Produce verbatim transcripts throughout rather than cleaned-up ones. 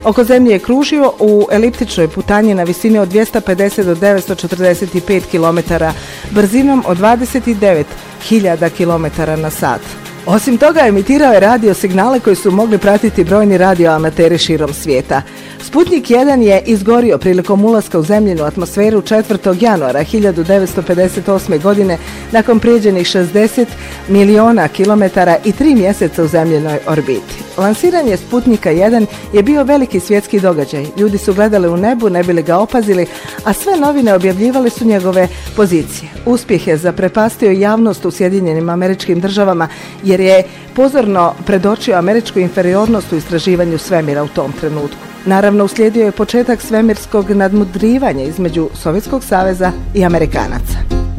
Oko Zemlje je kružio u eliptičnoj putanji na visini od dvjesto pedeset do devetsto četrdeset pet kilometara, brzinom od dvadeset devet hiljada kilometara na sat. Osim toga, emitirao je radio signale koji su mogli pratiti brojni radioamateri širom svijeta. Sputnik jedan je izgorio prilikom ulaska u zemljinu atmosferu četvrtog januara hiljadu devetsto pedeset osme. godine nakon prijeđenih šezdeset miliona kilometara i tri mjeseca u zemljinoj orbiti. Lansiranje Sputnika jedan je bio veliki svjetski događaj. Ljudi su gledali u nebu, ne bili ga opazili, a sve novine objavljivale su njegove pozicije. Uspjeh je zaprepastio javnost u Sjedinjenim Američkim Državama jer je pozorno predočio američku inferiornost u istraživanju svemira u tom trenutku. Naravno, uslijedio je početak svemirskog nadmudrivanja između Sovjetskog saveza i Amerikanaca.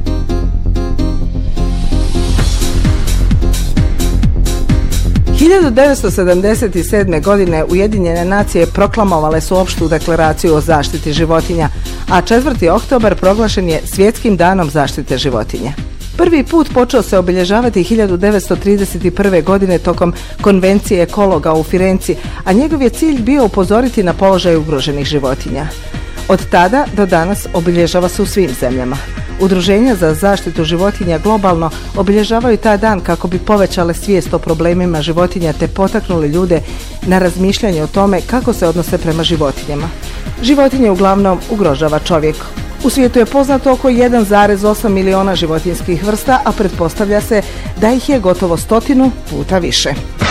hiljadu devetsto sedamdeset sedme. godine Ujedinjene nacije proklamovale su opštu deklaraciju o zaštiti životinja, a četvrti oktobar proglašen je Svjetskim danom zaštite životinja. Prvi put počeo se obilježavati hiljadu devetsto trideset prve. godine tokom konvencije ekologa u Firenci, a njegov je cilj bio upozoriti na položaj ugroženih životinja. Od tada do danas obilježava se u svim zemljama. Udruženja za zaštitu životinja globalno obilježavaju taj dan kako bi povećale svijest o problemima životinja te potaknuli ljude na razmišljanje o tome kako se odnose prema životinjama. Životinje uglavnom ugrožava čovjek. U svijetu je poznato oko jedan zarez osam miliona životinjskih vrsta, a pretpostavlja se da ih je gotovo stotinu puta više.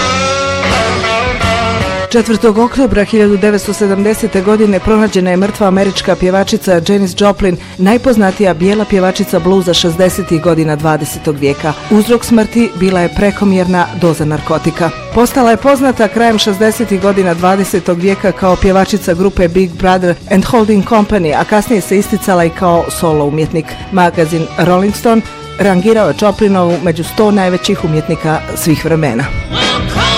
četvrtog oktobra hiljadu devetsto sedamdesete. godine pronađena je mrtva američka pjevačica Janis Joplin, najpoznatija bijela pjevačica bluza šezdesetih godina dvadesetog vijeka. Uzrok smrti bila je prekomjerna doza narkotika. Postala je poznata krajem šezdesetih godina dvadesetog vijeka kao pjevačica grupe Big Brother and Holding Company, a kasnije se isticala i kao solo umjetnik. Magazin Rolling Stone rangirao je Joplinovu među sto najvećih umjetnika svih vremena.